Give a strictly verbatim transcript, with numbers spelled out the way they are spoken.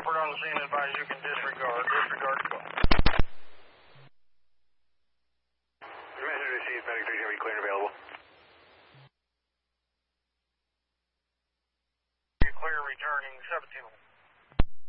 report on the scene and advise you can disregard. Disregard call. Message received, medic three Chevy clear and available. Clear returning seventeen.